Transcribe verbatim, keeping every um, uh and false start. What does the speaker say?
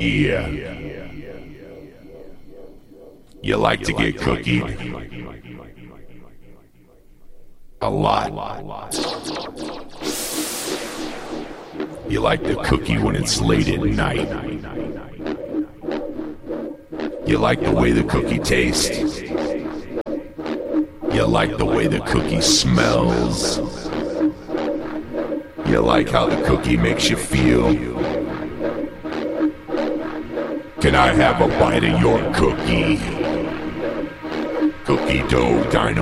Yeah. You like to get cookied? A lot. You like the cookie when it's late at night. You like the way the cookie tastes. You like the way the cookie smells. You like how the cookie makes you feel. Can I have a bite of your cookie? Cookie dough dynamite.